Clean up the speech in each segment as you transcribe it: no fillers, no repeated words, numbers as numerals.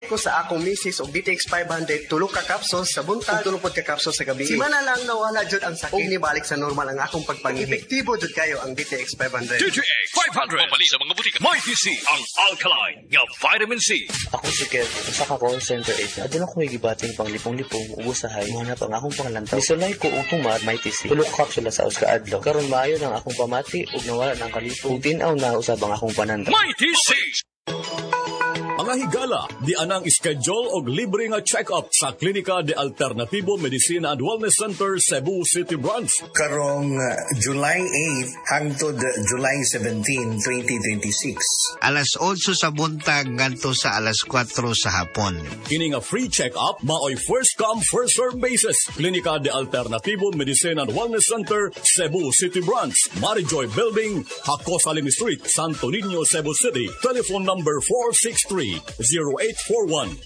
ko sa akong misis og DTX 500 tulo ka capsules sa buntag, tulo pod ka capsules sa gabi. Simana lang nawala jud ang sakit ni balik sa normal ang akong pagpangihi. Epektibo jud kayo ang DTX 500. DTX 500 mabali sa mga butika. May TC ang alkaline nga vitamin C. Ako si Kelvin, usa ka call center agent. Adun ako gibating pang lipong-lipong ubusahay. Muna pang akong pangalantaw. Misulay ko og tumat may TC. Tulo ka capsule sa uska adlaw. Karon maayo nang akong pamati ug nawala nang kalipong. Tinaw na usab ang akong pananda. May TC. Mga higala, di anang schedule og libre nga check-up sa Klinika de Alternativo Medicine and Wellness Center, Cebu City Branch. Karong July 8 hangtod July 17, 2026. Alas 8 sa buntag ngadto sa alas 4 sa hapon. Kini nga free check-up maoy first come first serve basis. Klinika de Alternativo Medicine and Wellness Center, Cebu City Branch, Marijoy Building, Hakos Alim Street, Santo Niño, Cebu City. Telephone number 463-0841.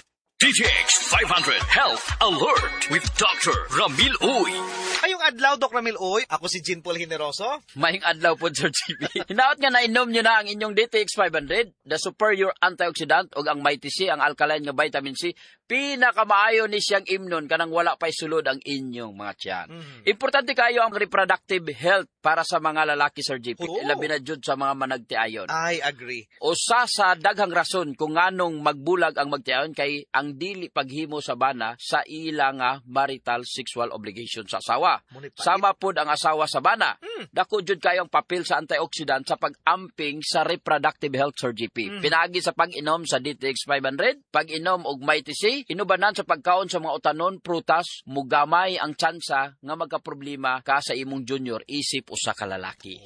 DTX 500 Health Alert with Dr. Ramil Uy. Ayong adlaw, Dr. Ramil Uy. Ako si Jean Paul Generoso. Maying adlaw po, Sir GB. Hinaot nga nainom nyo na ang inyong DTX 500, the superior antioxidant o ang Mighty C, ang alkaline nga vitamin C. Pinakamaayo ni siyang imnon kanang wala pa'y sulod ang inyong mga tiyan. Importante kayo ang reproductive health para sa mga lalaki, Sir JP. Labi na jud sa mga managtiayon. I agree. Usa sa daghang rason kung nganong magbulag ang magtiayon kay ang dili paghimo sa bana sa ilang marital sexual obligation sa asawa. Sama pod ang asawa sa bana. Dako jud kayo ang papel sa antioxidant sa pag-amping sa reproductive health, Sir JP. Pinagi sa pag-inom sa DTX 500, pag-inom og Mighty C, inubanan sa pagkaon sa mga utanon, prutas, mugamay ang tsansa nga magkaproblema ka sa imong junior isip usa ka lalaki.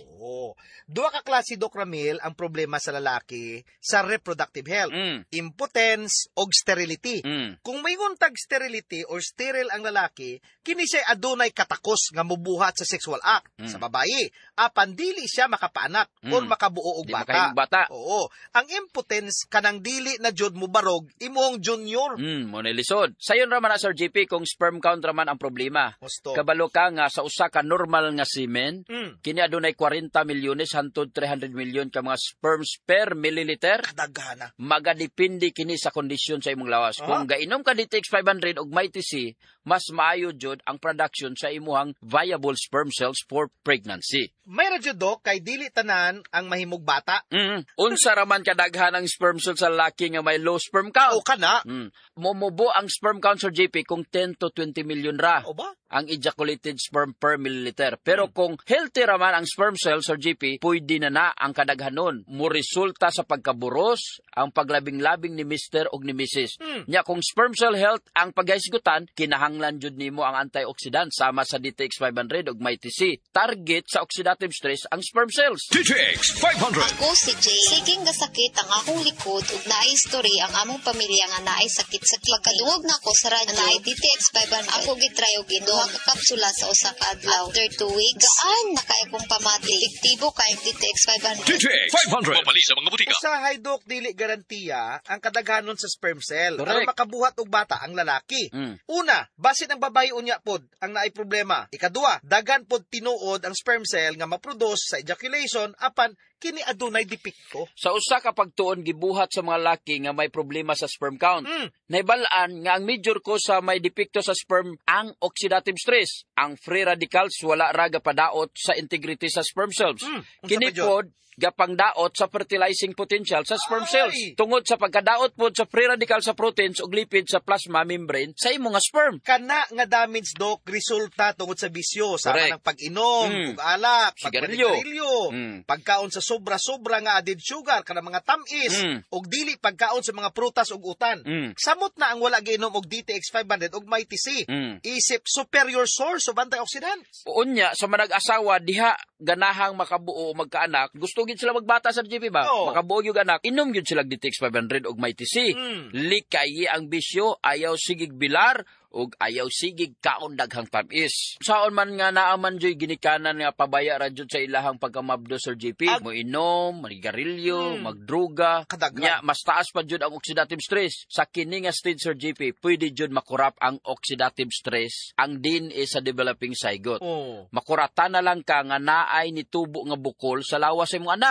Duha ka klase, Doc Ramil, ang problema sa lalaki sa reproductive health. Impotence o sterility. Kung may untag sterility or sterile ang lalaki, kini siya adunay katakos nga mubuhat sa sexual act. Sa babae, apan dili siya makapaanak or makabuo og bata. Oo. Ang impotence kanang dili na jud mubarog imong junior. Muna lisod. Sayon raman na, Sir JP, kung sperm count raman ang problema. Kabalo ka nga sa usa ka normal nga semen, kini adunay 40 milyones hantod 300 milyon ka mga sperms per milliliter. Kadagana. Magadepende kini sa kondisyon sa imong lawas. Kung gainom ka DTX 500 og Mighty C, mas maayo jud ang production sa imuhang viable sperm cells for pregnancy. May radyo, Doc, kay dili tanan ang mahimog bata. Unsa raman kadaghan ang sperm cells sa lalaki nga may low sperm count? O kana. Momubo ang sperm count, Sir JP, kung 10 to 20 million ra. O ba? Ang ejaculated sperm per milliliter. Pero kung healthy raman ang sperm cells, Sir JP, pwede na ang kadaghanon. Muresulta sa pagkaburos, ang paglabing-labing ni Mr. o ni Mrs. Nya kung sperm cell health ang paghaisgutan, kinahanglan jud nimo ang antioxidant sama sa DTX 500 ug Mighty C. Target sa oxidative stress ang sperm cells. DTX 500. Ako si Jay. Siging gasakit ang akong likod ug naay history ang among pamilya nga naay sakit-sakit. Pagkaduog na ko sa radyo naay DTX 500. Ako gitry og inom ka kapsula sa usa ka adlaw. After 2 weeks, gaan na kay akong pamati. Epektibo kay DTX 500. DTX 500. Mabali sa mga butika. Usahay, Doc, dili garantiya ang kadaghanon sa sperm cell. Correct. Para makabuhat og bata ang lalaki. Una, basin ang babae unya pod ang naay problema. Ikaduha, dagan pod tinuod ang sperm cell nga maproduce sa ejaculation apan kini adunay depekto. Sa usa ka pagtuon gibuhat sa mga laki nga may problema sa sperm count. Naibalaan nga ang major cause sa may depekto sa sperm ang oxidative stress. Ang free radicals wala ra gapadaot sa integrity sa sperm cells. Kini pod gapangdaot sa fertilizing potential sa sperm cells. Tungod sa pagkadaot pod sa free radical sa proteins ug lipid sa plasma membrane sa imong nga sperm. Kana nga damage, Doc, resulta tungod sa bisyo sa kanang pag-inom, ug alak, pagsigarilyo, pagkaon sa sobra-sobra nga added sugar kanang mga tamis ug dili pagkaon sa mga prutas ug utan. Samot na ang wala giinom og DTX 500 ug Mighty C. Isip superior source of antioxidants. Unya sa manag-asawa diha ganahang makabuo o magkaanak, gusto gid sila magbata sa GP ba? Makabuo yung anak, inom gid sila DTX 500 og Mighty C. Likay ang bisyo, ayaw sigig bilar ug ayaw sigig kaon daghang tamis. Saon man nga naaman joy ginikanan nga pabaya ra jud sa ilahang pagkamabdo, Sir JP, mo inom, manigarilyo, magdruga, nya mas taas pa jud ang oxidative stress. Sa kini nga stage, Sir JP, pwede jud makurap ang oxidative stress ang DNA sa developing zygote. Makuratan na lang ka nga naay nitubo nga bukol sa lawas sa imong anak.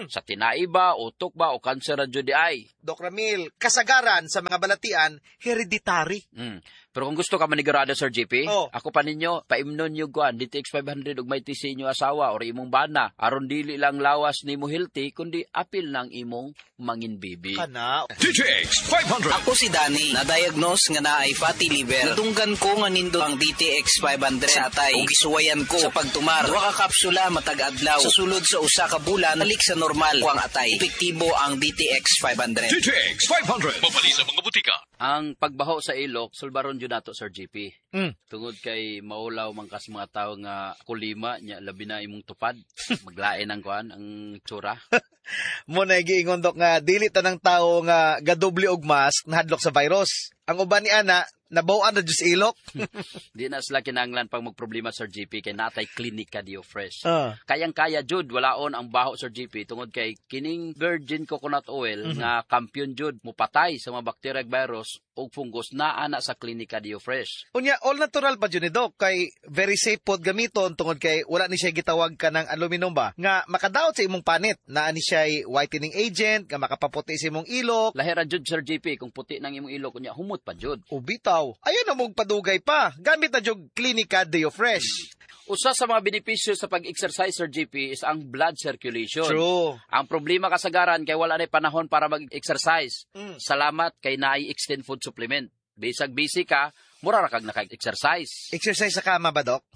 Sa tinai ba, utok ba, o kanser ra jud di ay. Doc Ramil, kasagaran sa mga balatian, hereditary. Pero kung gusto ka manigurado, Sir JP, Oh. ako pa ninyo, paimnon yung kuan, DTX 500 ug may tisi inyo asawa or imong bana. Aron dili lang lawas ni mo healthy, kundi apil ng imong mangin baby. Kana. DTX 500. Ako si Danny, na-diagnose nga naay fatty liver. Nadunggan ko nga nindo ang DTX 500 sa atay ug gisuwayan ko sa pagtumar. Duha ka kapsula matag adlaw. Sa sulod sa usa ka bulan, balik sa normal ko ang atay. Epektibo ang DTX 500. DTX 500. Mabali sa mga butika. Ang pagbaho sa ilok, sulbaron yun nato, Sir JP. Mm. Tungod kay maulaw man kas mga tao nga kulima, nya labi na imong tupad. Maglain ang kuan, ang tsura. Muna giingon Dok nga dili tanang tawo nga gadoble og mask nahadlok sa virus. Ang uban ni ana nabawaan na jud ilok. Di na sila kinahanglan pang magproblema, Sir JP, kay natay Clinica Dio Fresh. Ah. Kayang-kaya jud walaon ang baho, Sir JP, tungod kay kining virgin coconut oil nga kampiyon jud mupatay sa mga bacteria, virus ug fungus na ana sa Clinica Dio Fresh. Unya all natural pa jud ni Doc kay very safe pod gamiton tungod kay wala ni siya gitawag ka ng aluminum ba nga makadaot sa imong panit naa ni siya whitening agent nga makapaputi sa imong ilok. Lahira jud, Sir JP, kung puti nang imong ilok unya humot pa jud. Ubitaw. Ayun na mong padugay pa. Gamit na jud Clinica Dio Fresh. Usa sa mga benepisyo sa pag-exercise, Sir JP, is ang blood circulation. True. Ang problema kasagaran kay wala na panahon para mag-exercise. Salamat kay naay extend food supplement. Bisag busy ka, mura ra kag naka-exercise. Exercise sa kama ba, Doc?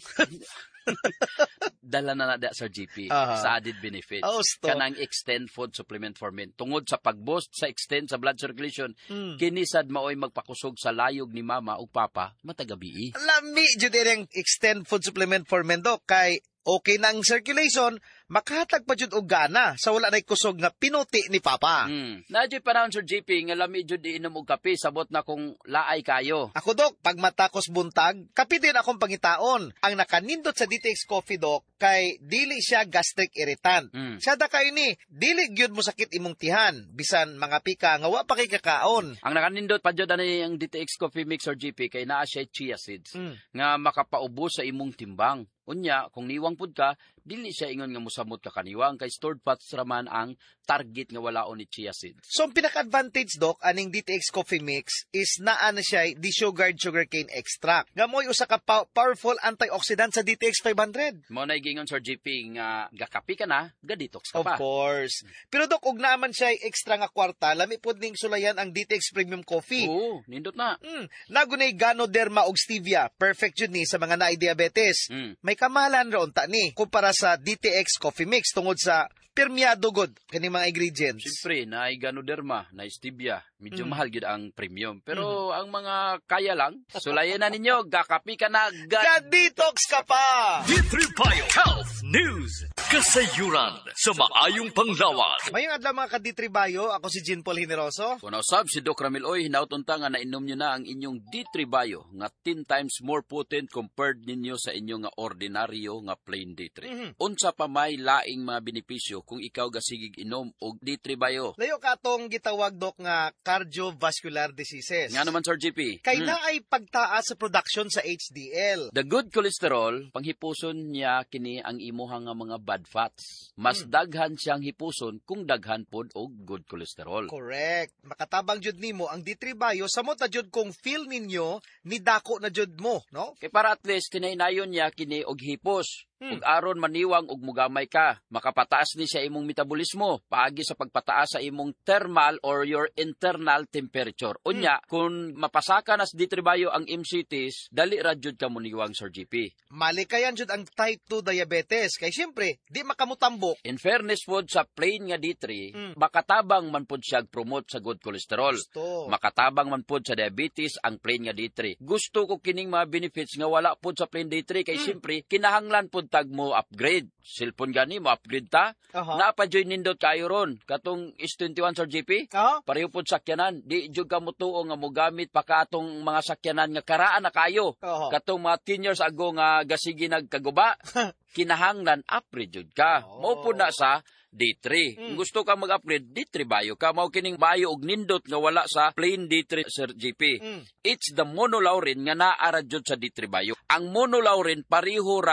Dala na da, Sir JP, Aha. sa added benefits. Oh, stop. Kanang extend food supplement for men. Tungod sa pag-boost sa extend sa blood circulation, kinisad maoy magpakusog sa layog ni mama ug papa matagabi. Lami jud ang extend food supplement for men, Doc, kay okay na ang circulation, makahatag pa jud og gana sa wala nay kusog nga pinuti ni Papa. Nadyo panahon, Sir JP, nga lami jud iinom og kape, sabot na kung laay kayo. Ako, Doc, pag matakos buntag, kape din akong pangitaon. Ang nakanindot sa DTX Coffee, Doc, kay dili siya gastric irritant. Siya da kayo ni, dili gyud mo sakit imong tihan, bisan mga pika nga wa pa kay kakaon. Ang nakanindot pa jud ani ang DTX Coffee Mix, Sir JP, kay naa siya chia seeds nga makapaubos sa imong timbang. Unya, kung niwang pud ka, dili siya ingon nga musamot ka kaniwang kay stored fats raman ang target nga walaon ni chia seeds. So, ang pinaka-advantage, Doc, aning DTX Coffee Mix is naa na siya desugared sugarcane extract. Nga mo'y usa ka powerful antioxidant sa DTX 500. Mo na gingon, Sir JP, nga gakapi ka na, ga-detox ka Of pa. course. Pero, Doc, ug naaman siya extra nga kwarta, lami pod ning sulayan ang DTX Premium Coffee. Oo, nindot na. Nagunay Ganoderma og stevia. Perfect yun ni sa mga naay diabetes. May kamahalan raon ta ni kumpara sa DTX Coffee Mix tungod sa permeado god kani mga ingredients. Siyempre, na Ganoderma, na stevia, medyo mahal gid ang premium. Pero ang mga kaya lang, sulayan na ninyo, gakapi ka na, Ga-detox ka pa! D3 Bio Health News. Kasayuran sa maayong panglawas. Mayong adlaw mga kaditribayo, ako si Jean Paul Generoso. Kung nausab si Doc Ramil Oy, hinautunta nga nainom nyo na ang inyong D3 Bio nga 10 times more potent compared ninyo sa inyong nga ordinaryo nga plain D3. Unsa pa may laing mga benepisyo kung ikaw gasigig inom og D3 Bio? Layo ka atong gitawag, Doc, nga cardiovascular diseases. Nga naman, Sir JP. Kay na ay pagtaas sa production sa HDL. The good cholesterol, panghipuson niya kini ang imuhang nga mga bad fats. Mas daghan siyang hipuson kung daghan pod og good cholesterol. Correct. Makatabang jud nimo ang D3 Bio samot na jud kung feel ninyo ni dako na jud mo, no? Kay para at least kinahinayon niya kini og hipos. Ug aron maniwang og mugamay ka, makapataas ni siya imong metabolismo paagi sa pagpataas sa imong thermal or your internal temperature. Unya, kung mapasaka na sa D3 Bio ang MCTs, dali ra jud ka muniwang, Sir JP. Malikayan jud ang type 2 diabetes kay syempre di makamutambok. In fairness pod sa plain nga D3, makatabang man pod siya promote sa good cholesterol. Gusto. Makatabang man pod sa diabetes ang plain nga D3. Gusto ko kining mga benefits nga wala pod sa plain D3 kay syempre kinahanglan pod tag mo upgrade. Cellphone gani mo upgrade ta. Napa-join nindot kayo ron. Katong S21, Sir JP. Pareho pod sakyanan. Di jud ka mutuo nga mo gamit pa katong mga sakyanan nga karaan na kayo. Katong mga 10 years ago nga gasigi nagkaguba. Kinahanglan upgrade jud ka. Mao pod na sa D3. Kung gusto ka mag-upgrade, D3 Bio ka. Mao kining bio og nindot nga wala sa plain D3, Sir JP. It's the monolaurin nga naara jud sa D3 Bio. Ang monolaurin pareho ra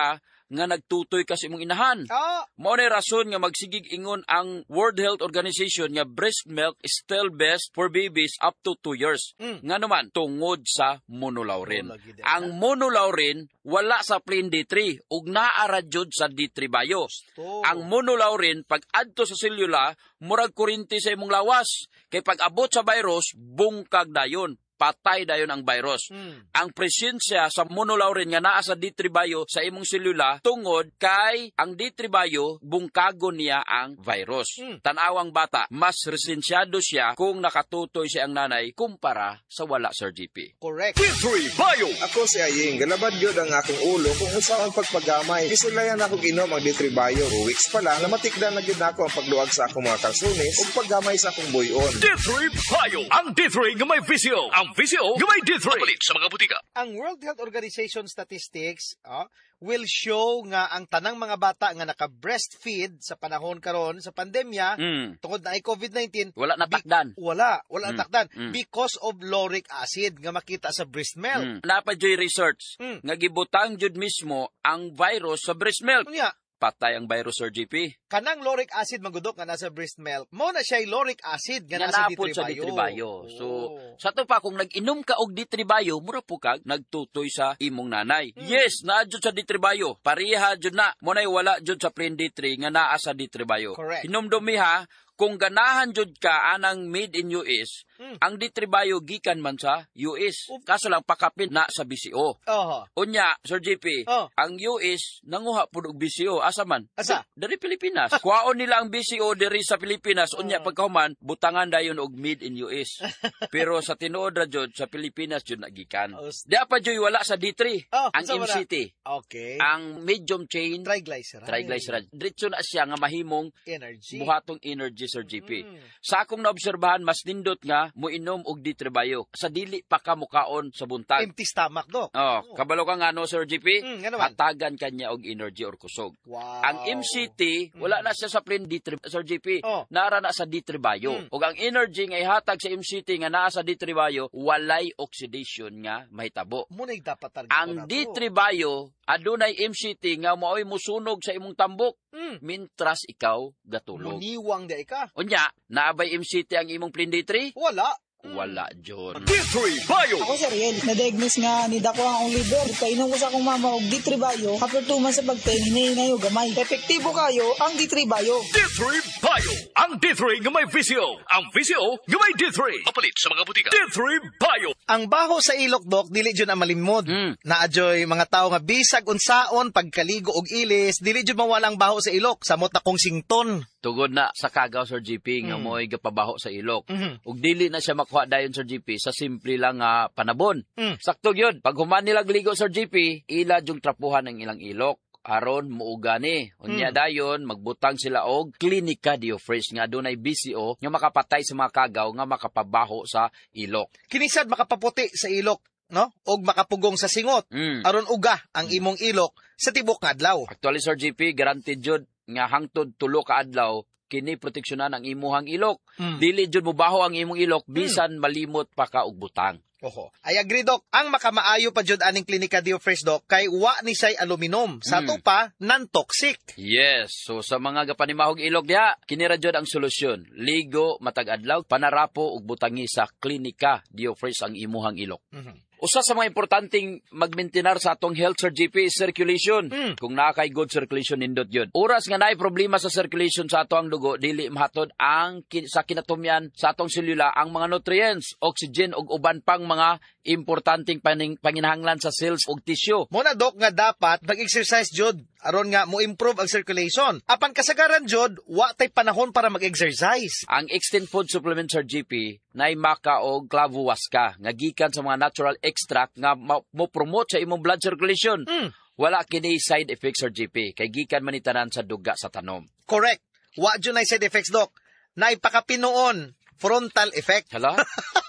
nga nagtutoy ka sa imong inahan. Mao na rason nga magsigig ingon ang World Health Organization nga breast milk is still best for babies up to 2 years. Nga naman, tungod sa monolaurin. Ang monolaurin, wala sa plain D3, ug naara jud sa D3 bio. Ang monolaurin, pag adto sa selula, murag kurinti sa imong lawas. Kay pag abot sa virus, bungkag dayon. Patay dayon ang virus. Ang presensya sa monolaurin nga naa sa D3 bio sa imong selula tungod kay ang D3 bio bungkago niya ang virus. Tan-awang bata, mas resensyado siya kung nakatutoy siya ang nanay kumpara sa wala, Sir GP. Correct. D3 bio. Ako si Aying, galabad yun ang akong ulo kung usa ang pagpagamay. Kisulayan akong inom ang D3 bio. 2 weeks pa lang, namatikdan na gyud nako ang pagluwag sa akong mga kalsunis ug paggamay sa akong buyon. D3 bio. Ang D3 nga may visio. Ang visio nga may D3. Mapalit sa mga butika. Ang World Health Organization statistics will show nga ang tanang mga bata nga naka-breastfeed sa panahon karon sa pandemya tungod na ay COVID-19 wala natakdan. Wala natakdan because of lauric acid nga makita sa breast milk. Napadyoy research nga gibutang jud mismo ang virus sa breast milk. Patay ang virus, Sir GP. Kanang lauric acid magudok nga nasa breast milk, mo na siya lauric acid nga nasa D3 bio. So, sa to pa, kung nag-inom ka og D3 bio, mura po kag nagtutoy sa imong nanay. Yes, naa jud sa D3 bio. Pareha jud na. Mo nay wala jud sa plain D3 nga naa sa D3 bio. Hinumdumi ha, kung ganahan jud ka anang made in US, ang D3 bio gikan man sa US. Kaso lang pakapin na sa BCO. Unya, Sir GP, ang US nanguha pud og BCO. Asa man? Asa? Dari Pilipinas. Kuhaon nila ang BCO diri sa Pilipinas. Unya pagkahuman, butangan dayon og made in US. Pero sa tinuod ra jud sa Pilipinas jud nagikan. Dia pa jud wala sa D3. Ang MCT. Okay. Ang medium chain triglyceride. Diretso na siya nga mahimong buhatong energy, Sir GP. Sa akong naobserbahan, mas nindot nga muinom og D3 bio. Sa dili pa ka mukaon sa buntag. Empty stomach, Dok. Kabalo ka nga no, Sir GP? Hatagan kanya og energy or kusog. Ang MCT, wala na siya sa plain D3, Sir GP. Nara na sa D3 bio. Ug ang energy nga ihatag sa MCT nga naa sa D3 bio, walay oxidation nga mahitabo. Munay dapat target ang D3 bio, adunay MCT nga maoy musunog sa imong tambok. Mintras ikaw gatulog. Muniwang di ka. Unya, naabay MCT ang imong plain D3? Wala, John. D3 bio. Ako si Ariel. Na-diagnose nga ni Dako ang liver. Painom ko sa akong mama og D3 bio. After 2 months sa pagtingin na gamay. Epektibo kayo ang D3 bio. D3 bio. Ang D3 nga may visio. Ang visio nga may D3. Mapalit sa mga butika. D3 bio. Ang baho sa ilok, Dok, dili jud na malimod. Naadyoy mga tao nga bisag unsaon pagkaligo og ilis, dili jud mawala ang baho sa ilok. Samot na kong sington. Tugod na sa kagaw, Sir GP, nga mo'y gapabaho sa ilok. Ug dili na siya makuha dayon, Sir GP, sa simple lang nga panabon. Sakto yun. Pag human nilang ligo, Sir GP, ila yung trapuhan ng ilang ilok. Aron muugani. Unya dayon, magbutang sila og Clinica Diofresh nga dunay BCO nga makapatay sa mga kagaw nga makapabaho sa ilok. Kinisad makapaputi sa ilok, no? Og makapugong sa singot. Aron uga ang imong ilok sa tibok nga adlaw. Actually, Sir GP, guaranteed jud nga hangtod 3 ka adlaw kini proteksyonan ang imuhang ilok. Dili jud mobaho ang imong ilok bisan malimot pa ka og butang. I agree, Dok. Ang makamaayo pa jud aning Clinica Diofresh, Dok, kay wa ni say aluminum. Sa to pa, non-toxic. Yes. So sa mga gapanimahog ilok diha, kini ra jud ang solusyon. Ligo matag adlaw, panarapo ug butangi sa Clinica Diofresh ang imuhang ilok. Usa sa mga importanteng magmaintenar sa atong health, Sir GP, is circulation. Kung nakay good circulation, nindot yun. Oras nga naay problema sa circulation sa atong dugo, dili mahatod ang sa kinatumyan sa atong selula ang mga nutrients, oxygen ug uban pang mga importanteng panginahanglan sa cells ug tissue. Muna, Dok, nga dapat mag-exercise jud aron nga mo improve ang circulation. Apan kasagaran jud, wa tay panahon para mag-exercise. Ang Extend Food Supplement, Sir GP, nay maka og clavo waska nga gikan sa mga natural extract nga mo promote sa imong blood circulation. Wala kini side effects, Sir GP, kay gikan man itanan sa duga sa tanom. Correct. Wa jud nay side effects, Dok. Nay pakapinoon frontal effect. Hala?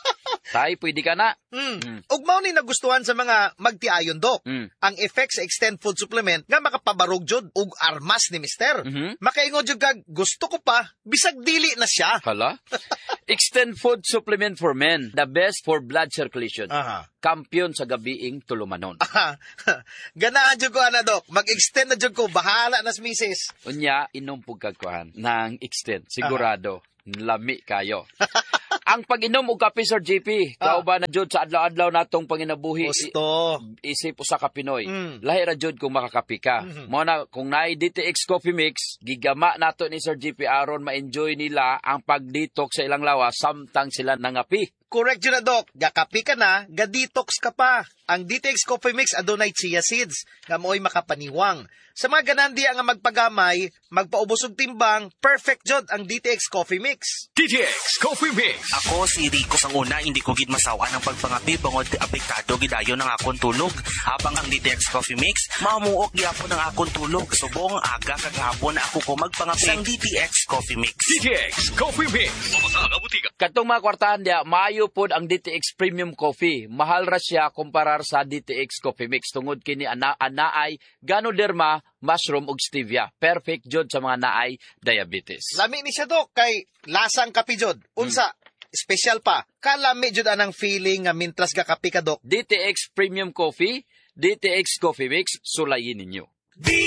Tay, pwede ka na. Ug mao ni nagustuhan sa mga magtiayon, Dok. Ang effect sa extend food supplement nga makapabarog jud ug armas ni Mister. Makaingon jud kag gusto ko pa bisag dili na siya. Hala? Extend food supplement for men, the best for blood circulation. Kampiyon sa gabiing tulumanon. Ganahan jud ko ana, Dok. Mag-extend na jud ko, bahala nas misis. Unya, inom pug kagkuhan ng extend, sigurado. Lami kayo. Ang pag-inom og kape, Sir JP, kauban na jud sa adlaw-adlaw natong panginabuhi. Gusto. Isip usa ka Pinoy. Lahi ra jud kung makakape ka. Mo na kung naay DTX Coffee Mix, gigama nato ni Sir JP aron ma-enjoy nila ang pag-detox sa ilang lawas samtang sila nangapi. Correct yun na, Dok. Gakapi ka na, ga-detox ka pa. Ang DTX Coffee Mix adunay chia seeds, nga mooy makapaniwang. Sa mga ganandi nga magpagamay, magpaubos og timbang, perfect jud ang DTX Coffee Mix. DTX Coffee Mix. Ako si Rico sang una, hindi ko gid masawa ng pagpangapi bangod apektado gidayon ng akong tulog. Habang ang DTX Coffee Mix, mamuok gyapon ang akong tulog. Subong aga kag hapon ako ko magpangapi ang DTX Coffee Mix. DTX Coffee Mix. Mamasaga butika. Katong mga kwartahan dia, maayo pod ang DTX Premium Coffee. Mahal ra siya kumparar sa DTX Coffee Mix tungod kini anaay Ganoderma, mushroom ug stevia. Perfect jud sa mga naay diabetes. Lami ni siya, Dok, kay lasang kape jud. Unsa, special pa. Kalami jud anang feeling nga mintras ga kape ka, Dok. DTX Premium Coffee, DTX Coffee Mix, sulayin ninyo.